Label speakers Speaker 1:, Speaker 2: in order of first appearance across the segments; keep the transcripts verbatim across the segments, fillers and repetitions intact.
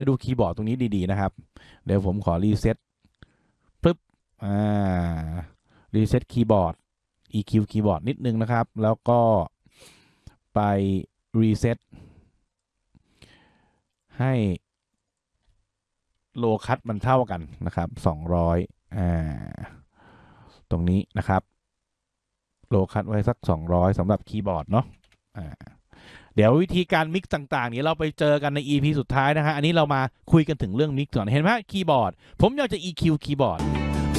Speaker 1: ดูคีย์บอร์ดตรงนี้ดีๆนะครับเดี๋ยวผมขอรีเซ็ตปึ๊บอ่ารีเซ็ตคีย์บอร์ด อี คิว คีย์บอร์ดนิดนึงนะครับแล้วก็ไปรีเซ็ตให้โลคัตมันเท่ากันนะครับสองร้อยอ่าตรงนี้นะครับโลคัตไว้สักสองร้อยสำหรับคีย์บอร์ดเนาะอ่าเดี๋ยววิธีการมิกซ์ต่างๆนี้เราไปเจอกันใน อี พี สุดท้ายนะฮะอันนี้เรามาคุยกันถึงเรื่องมิกซ์ก่อนเห็นไหมคีย์บอร์ดผมอยากจะ อี คิว คีย์บอร์ด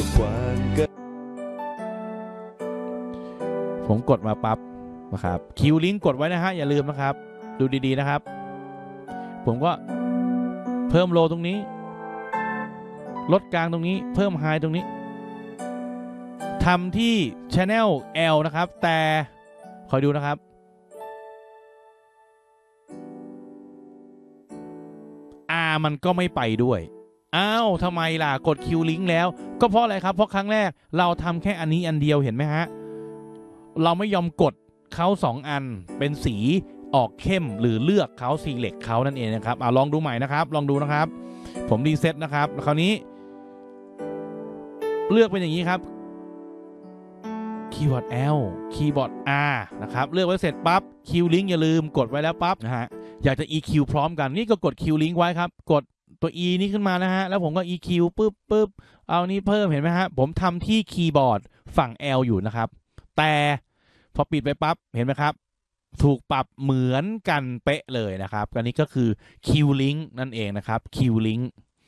Speaker 1: ผมกดมาปั๊บนะครับคิวลิงก์กดไว้นะฮะอย่าลืมนะครับดูดีๆนะครับผมก็เพิ่มโลตรงนี้ลดกลางตรงนี้เพิ่มไฮตรงนี้ทำที่ Channel L นะครับแต่คอยดูนะครับR มันก็ไม่ไปด้วยอ้าวทำไมล่ะกดคิวลิงก์แล้วก็เพราะอะไรครับเพราะครั้งแรกเราทำแค่อันนี้อันเดียวเห็นไหมฮะเราไม่ยอมกดเขาสองอันเป็นสีออกเข้มหรือเลือกเขาสีเหล็กเขานั่นเองนะครับอ่าลองดูใหม่นะครับลองดูนะครับผมรีเซ็ตนะครับคราวนี้เลือกเป็นอย่างนี้ครับคีย์บอร์ด L คีย์บอร์ด R นะครับเลือกไว้เสร็จปั๊บคิวลิงก์อย่าลืมกดไว้แล้วปั๊บนะฮะอยากจะ อี คิว พร้อมกันนี่ก็กดคิวลิงก์ไว้ครับกดตัว E นี้ขึ้นมานะฮะแล้วผมก็ อี คิว ปึ๊บปึ๊บเอานี้เพิ่มเห็นไหมฮะผมทำที่คีย์บอร์ดฝั่ง L อยู่นะครับแต่พอปิดไปปั๊บเห็นไหมครับถูกปรับเหมือนกันเป๊ะเลยนะครับอันนี้ก็คือ Q-Link นั่นเองนะครับ Q-Link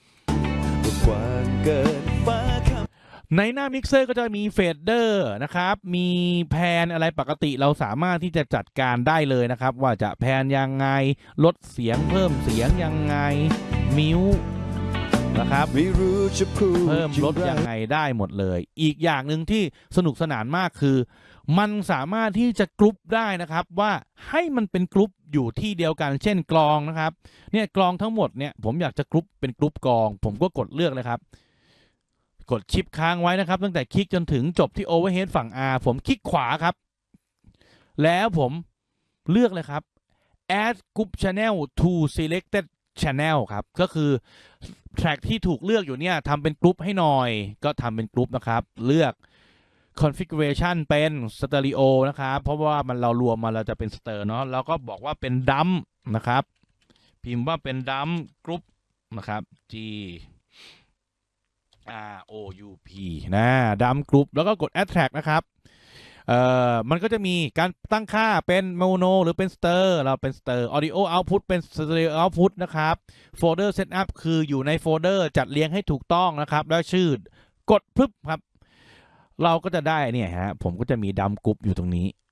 Speaker 1: ในหน้ามิกเซอร์ก็จะมีเฟดเดอร์นะครับมีแพนอะไรปกติเราสามารถที่จะจัดการได้เลยนะครับว่าจะแพนยังไงลดเสียงเพิ่มเสียงยังไงมิวนะครับเพิ่มลดยังไงได้หมดเลยอีกอย่างหนึ่งที่สนุกสนานมากคือมันสามารถที่จะกรุ๊ปได้นะครับว่าให้มันเป็นกรุ๊ปอยู่ที่เดียวกันเช่นกลองนะครับเนี่ยกลองทั้งหมดเนี่ยผมอยากจะกรุ๊ปเป็นกรุ๊ปกลองผมก็กดเลือกเลยครับกดชิปค้างไว้นะครับตั้งแต่คลิกจนถึงจบที่ Overhead ฝั่ง R ผมคลิกขวาครับแล้วผมเลือกเลยครับ Add Group Channel to Selected Channel ครับก็คือแทร็กที่ถูกเลือกอยู่เนี่ยทำเป็นกรุ๊ปให้หน่อยก็ทำเป็นกรุ๊ปนะครับเลือก configuration เป็นสเตอริโอนะครับเพราะว่ามันเรารวมมาเราจะเป็นสเตอร์เนาะแล้วก็บอกว่าเป็นดัมนะครับพิมพ์ว่าเป็นดัมกรุ๊ปนะครับ G R O U P นะดัมกรุ๊ปแล้วก็กด add track นะครับเอ่อมันก็จะมีการตั้งค่าเป็นโมโนหรือเป็นสเตอร์เราเป็นสเตอร์ audio output เป็น stereo output นะครับโฟลเดอร์ setup คืออยู่ในโฟลเดอร์จัดเรียงให้ถูกต้องนะครับแล้วชื่อกดปึ๊บครับเราก็จะได้เนี่ยฮะผมก็จะมีดัมกรุ๊ปอยู่ตรงนี้